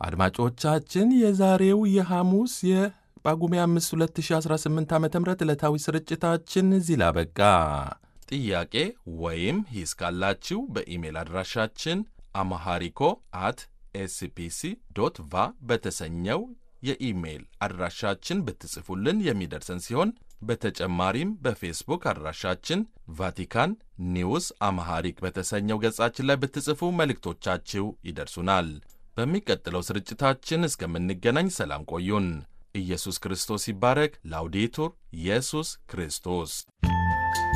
አድማጮቻችን የዛሬው የሐሙስ የጳጉሜ 5 2018 ዓ.ም ዕለታዊ ስርጭታችን እዚህ ላይ አበቃ። ጥያቄ ወይም ሂስ ካላችሁ በኢሜል አድራሻችን አማሃሪኮ @spc.va በተሰኘው የኢሜል አድራሻችን ብትጽፉልን የሚደርሰን ሲሆን በተጨማሪም በፌስቡክ አድራሻችን ቫቲካን ኒውስ አማሃሪክ በተሰኘው ገጻችን ላይ ብትጽፉ መልእክቶቻችሁ ይደርሱናል። በሚቀጥለው ስርጭታችን እስከምንገናኝ ሰላም ቆዩን። ኢየሱስ ክርስቶስ ይባረክ። ላውዴቱር ኢየሱስ ክርስቶስ